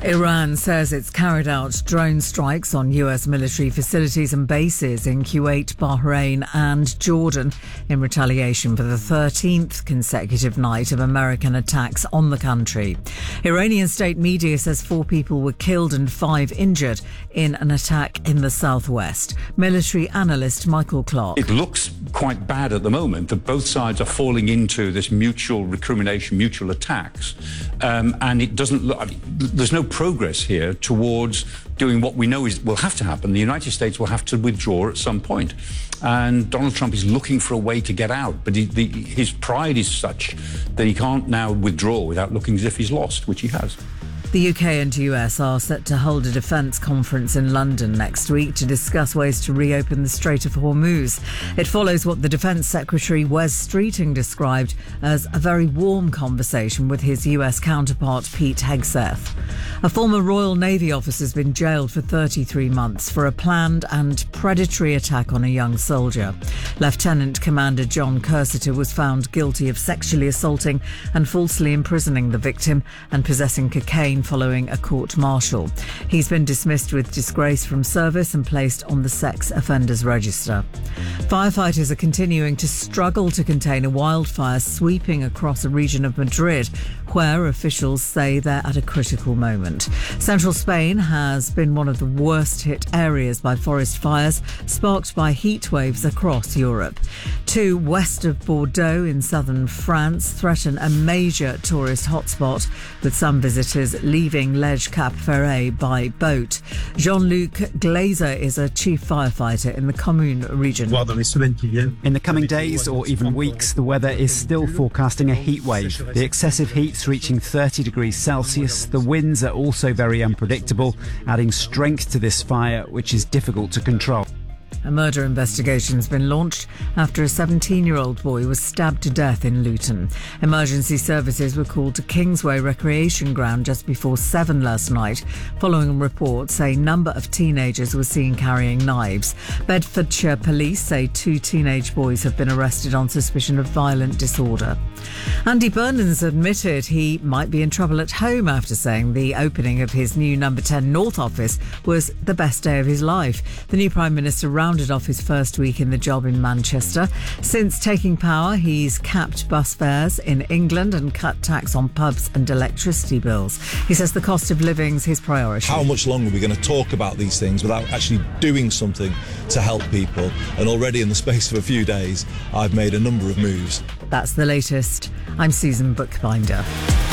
Iran says it's carried out drone strikes on US military facilities and bases in Kuwait, Bahrain and Jordan in retaliation for the 13th consecutive night of American attacks on the country. Iranian state media says 4 people were killed and 5 injured in an attack in the southwest. Military analyst Michael Clark. It looks quite bad at the moment that both sides are falling into this mutual recrimination, mutual attacks, and it doesn't look. There's no progress here towards doing what we know will have to happen. The United States will have to withdraw at some point. And Donald Trump is looking for a way to get out. But his pride is such that he can't now withdraw without looking as if he's lost, which he has. The UK and US are set to hold a defence conference in London next week to discuss ways to reopen the Strait of Hormuz. It follows what the Defence Secretary Wes Streeting described as a very warm conversation with his US counterpart Pete Hegseth. A former Royal Navy officer has been jailed for 33 months for a planned and predatory attack on a young soldier. Lieutenant Commander John Cursiter was found guilty of sexually assaulting and falsely imprisoning the victim and possessing cocaine following a court-martial. He's been dismissed with disgrace from service and placed on the sex offenders register. Firefighters are continuing to struggle to contain a wildfire sweeping across a region of Madrid, where officials say they're at a critical moment. Central Spain has been one of the worst hit areas by forest fires, sparked by heat waves across Europe. 2 west of Bordeaux in southern France threaten a major tourist hotspot, with some visitors leaving Lege Cap Ferret by boat. Jean-Luc Glazer is a chief firefighter in the Commune region. In the coming days or even weeks, the weather is still forecasting a heat wave. The excessive heat's reaching 30 degrees Celsius. The winds are also very unpredictable, adding strength to this fire, which is difficult to control. A murder investigation has been launched after a 17-year-old boy was stabbed to death in Luton. Emergency services were called to Kingsway Recreation Ground just before 7 last night, following a report saying a number of teenagers were seen carrying knives. Bedfordshire police say 2 teenage boys have been arrested on suspicion of violent disorder. Andy Burnham's admitted he might be in trouble at home after saying the opening of his new No. 10 North office was the best day of his life. The new Prime Minister rounded off his first week in the job in Manchester. Since taking power, he's capped bus fares in England and cut tax on pubs and electricity bills. He says the cost of living's his priority. How much longer are we going to talk about these things without actually doing something to help people? And already in the space of a few days, I've made a number of moves. That's the latest. I'm Susan Bookbinder.